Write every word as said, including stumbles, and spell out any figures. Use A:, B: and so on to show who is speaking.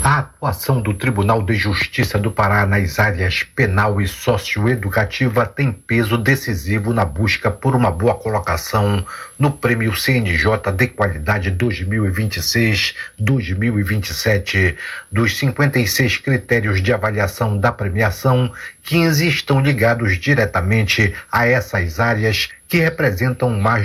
A: A atuação do Tribunal de Justiça do Pará nas áreas penal e socioeducativa tem peso decisivo na busca por uma boa colocação no Prêmio C N J de Qualidade dois mil e vinte e seis a dois mil e vinte e sete. Dos cinquenta e seis critérios de avaliação da premiação, quinze estão ligados diretamente a essas áreas que representam mais